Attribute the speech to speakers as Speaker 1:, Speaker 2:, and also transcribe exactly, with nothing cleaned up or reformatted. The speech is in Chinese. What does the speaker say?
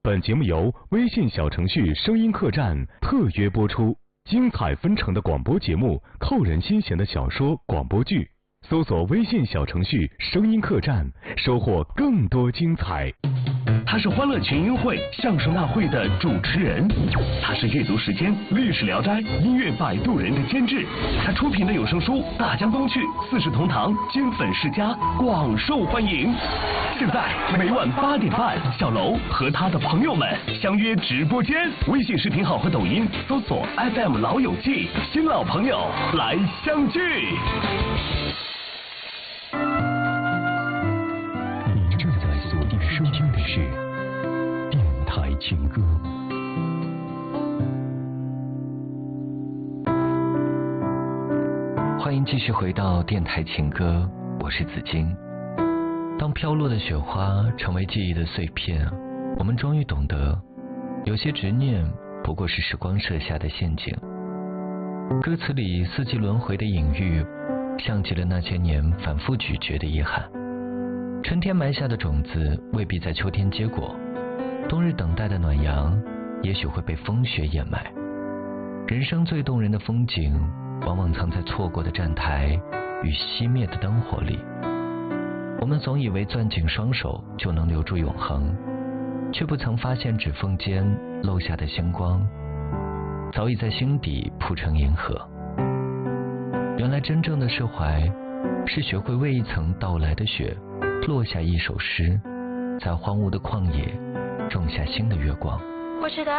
Speaker 1: 本节目由微信小程序声音客栈特约播出，精彩纷呈的广播节目，扣人心弦的小说、广播剧，搜索微信小程序声音客栈，收获更多精彩。
Speaker 2: 他是欢乐群英会相声大会的主持人，他是阅读时间历史聊斋音乐摆渡人的监制，他出品的有声书《大江东去》《四世同堂》金粉世家广受欢迎。现在每晚八点半，小楼和他的朋友们相约直播间，微信视频号和抖音搜索 F M 老友记，新老朋友来相聚。
Speaker 3: 你正在锁定收听的是电台情歌。欢迎继续回到电台情歌，我是子金。当飘落的雪花成为记忆的碎片，我们终于懂得，有些执念不过是时光设下的陷阱。歌词里四季轮回的隐喻，像极了那些年反复咀嚼的遗憾。春天埋下的种子未必在秋天结果，冬日等待的暖阳也许会被风雪掩埋。人生最动人的风景，往往藏在错过的站台与熄灭的灯火里。我们总以为攥紧双手就能留住永恒，却不曾发现指缝间漏下的星光早已在心底铺成银河。原来真正的释怀，是学会为一层到来的雪落下一首诗，在荒芜的旷野种下新的月光。
Speaker 4: 我知道